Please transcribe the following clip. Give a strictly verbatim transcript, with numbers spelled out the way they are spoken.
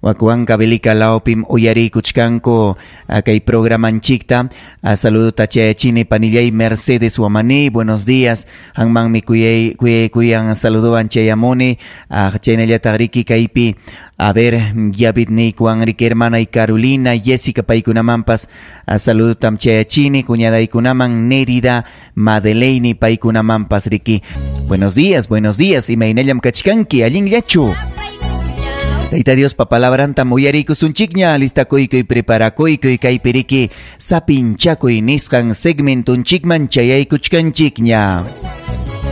wakuanka velika laupim uyarikuchkanko kay programanchikta. Saludo tachayachini panillay Mercedes Wamani, buenos días. Hanmanmi kuyay kuyay kuyan saludoan chayamuni. Chaynallata riki kaypi. A ver, Yabit Nikuan, Enrique hermana y Carolina, Jessica Paikunamampas, saludo tamchayachini, cuñada y kunaman, Nerida, Madeleine Paikunamampas, Riki. Buenos días, buenos días, y mainellam kachkanki, allin yachu. Taita Dios papalabranta muyariku sunchikña, lista koiko y prepara koiko y kaipiriki, sapinchaco y niskan segmentun chikman chayay kuchkanchikña.